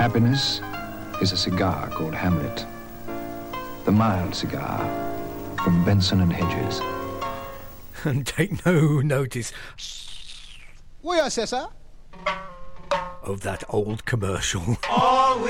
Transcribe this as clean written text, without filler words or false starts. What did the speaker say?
Happiness is a cigar called Hamlet. The mild cigar from Benson and Hedges. And take no notice Oui, sir. of that old commercial. All